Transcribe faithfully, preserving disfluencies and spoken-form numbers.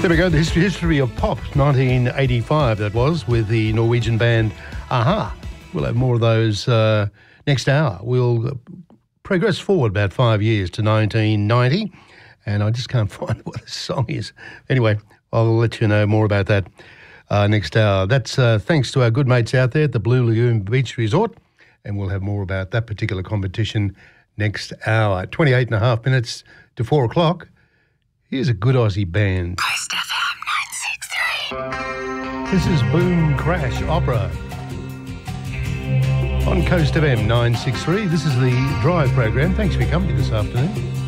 There we go, the history, history of pop, nineteen eighty-five that was, with the Norwegian band a-ha. We'll have more of those uh, next hour. We'll progress forward about five years to nineteen ninety, and I just can't find what the song is. Anyway, I'll let you know more about that uh, next hour. That's uh, thanks to our good mates out there at the Blue Lagoon Beach Resort, and we'll have more about that particular competition next hour. twenty-eight and a half minutes to four o'clock. Here's a good Aussie band. Coast F M nine six three. This is Boom Crash Opera on Coast F M nine six three. This is the Drive program. Thanks for your company this afternoon.